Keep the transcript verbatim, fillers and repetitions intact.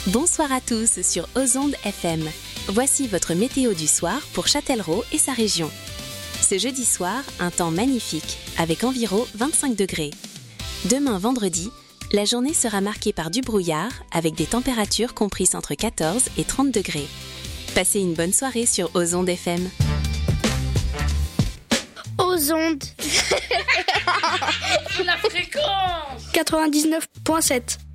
Bonsoir à tous sur Ozonde F M. Voici votre météo du soir pour Châtellerault et sa région. Ce jeudi soir, un temps magnifique, avec environ vingt-cinq degrés. Demain vendredi, la journée sera marquée par du brouillard, avec des températures comprises entre quatorze et trente degrés. Passez une bonne soirée sur Ozonde F M. Ozonde La fréquence quatre-vingt-dix-neuf virgule sept.